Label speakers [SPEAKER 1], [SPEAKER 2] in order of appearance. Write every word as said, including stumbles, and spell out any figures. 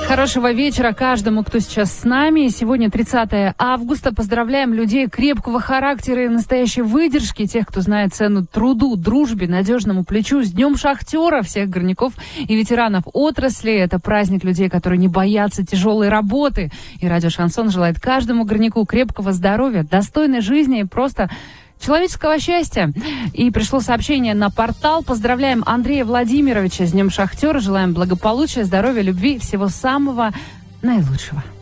[SPEAKER 1] Хорошего вечера каждому, кто сейчас с нами. Сегодня тридцатое августа. Поздравляем людей крепкого характера и настоящей выдержки, тех, кто знает цену труду, дружбе, надежному плечу. С Днем Шахтера всех горняков и ветеранов отрасли. Это праздник людей, которые не боятся тяжелой работы. И радио «Шансон» желает каждому горняку крепкого здоровья, достойной жизни и просто человеческого счастья. И пришло сообщение на портал. Поздравляем Андрея Владимировича с Днем Шахтера. Желаем благополучия, здоровья, любви, всего самого наилучшего.